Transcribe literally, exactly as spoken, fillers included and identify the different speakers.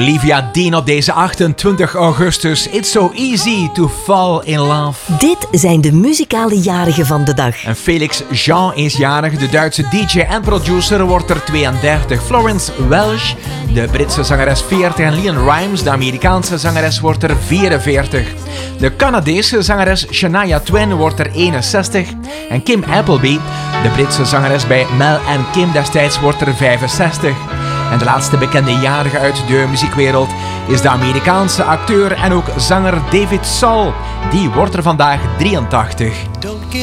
Speaker 1: Olivia Dean op deze achtentwintig augustus. It's so easy to fall in love.
Speaker 2: Dit zijn de muzikale jarigen van de dag.
Speaker 1: En Felix Jean is jarig. De Duitse D J en producer wordt er tweeëndertig. Florence Welch, de Britse zangeres veertig. En Leanne Rimes, de Amerikaanse zangeres, wordt er vierenveertig. De Canadese zangeres Shania Twain wordt er eenenzestig. En Kim Appleby, de Britse zangeres bij Mel en Kim destijds, wordt er vijfenzestig. En de laatste bekende jarige uit de muziekwereld is de Amerikaanse acteur en ook zanger David Soul. Die wordt er vandaag drieëntachtig.